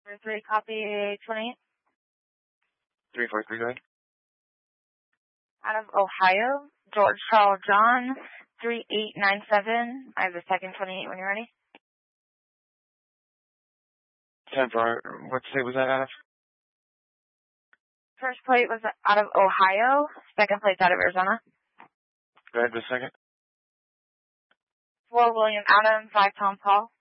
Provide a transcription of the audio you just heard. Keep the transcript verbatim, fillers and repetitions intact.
three, copy twenty-eight. three four three, go ahead. Out of Ohio, George Charles John, three eight nine seven. I have the second twenty-eight when you're ready. ten four, what state was that out of? First plate was out of Ohio. Second plate's out of Arizona. Go ahead, the second. four William Adam, five Tom Paul.